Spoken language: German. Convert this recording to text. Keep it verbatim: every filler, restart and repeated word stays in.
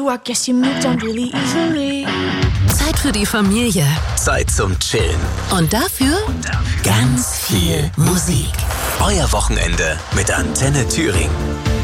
I guess you moved on really easily. Zeit für die Familie. Zeit zum Chillen. Und dafür ganz viel Musik. Euer Wochenende mit Antenne Thüringen.